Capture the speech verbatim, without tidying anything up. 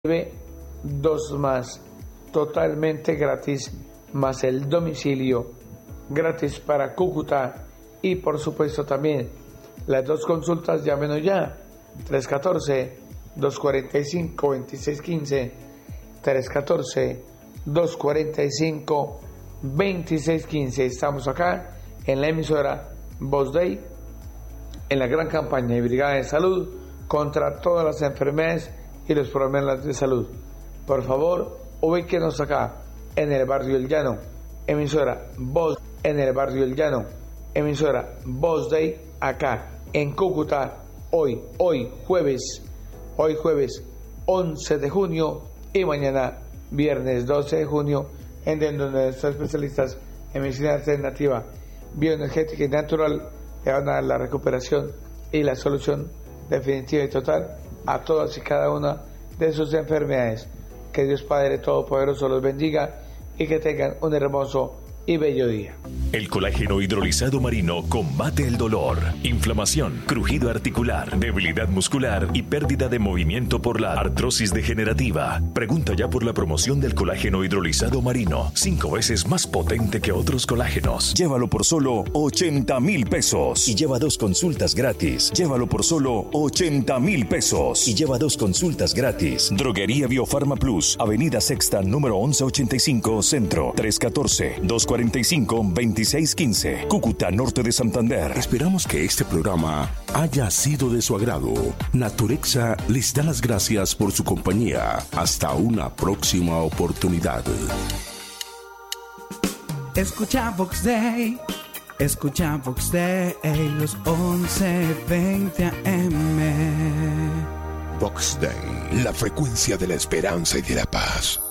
dos más totalmente gratis, más el domicilio gratis para Cúcuta y por supuesto también las dos consultas. Llámenos ya tres uno cuatro, dos cuatro cinco, dos seis uno cinco, tres uno cuatro, dos cuatro cinco, dos seis uno cinco. Estamos acá en la emisora Voz Day en la gran campaña y brigada de salud contra todas las enfermedades y los problemas de salud. Por favor, ubíquenos acá en el barrio El Llano, emisora Voz en el barrio El Llano, emisora Voz Day acá en Cúcuta, hoy, hoy jueves, hoy jueves once de junio y mañana viernes doce de junio, en donde nuestros especialistas en medicina alternativa, bioenergética y natural le van a dar la recuperación y la solución definitiva y total a todas y cada una de sus enfermedades. Que Dios Padre Todopoderoso los bendiga y que tengan un hermoso y bello día. El colágeno hidrolizado marino combate el dolor, inflamación, crujido articular, debilidad muscular y pérdida de movimiento por la artrosis degenerativa. Pregunta ya por la promoción del colágeno hidrolizado marino, cinco veces más potente que otros colágenos. Llévalo por solo ochenta mil pesos y lleva dos consultas gratis. Llévalo por solo ochenta mil pesos y lleva dos consultas gratis. Droguería Biofarma Plus, Avenida Sexta, número once ochenta y cinco, Centro, tres uno cuatro, dos cuatro cinco, dos seis uno cinco, Cúcuta, norte de Santander. Esperamos que este programa haya sido de su agrado. Naturexa les da las gracias por su compañía. Hasta una próxima oportunidad. Escucha Vox Day, escucha Vox Day, los once veinte A M. Vox Day, la frecuencia de la esperanza y de la paz.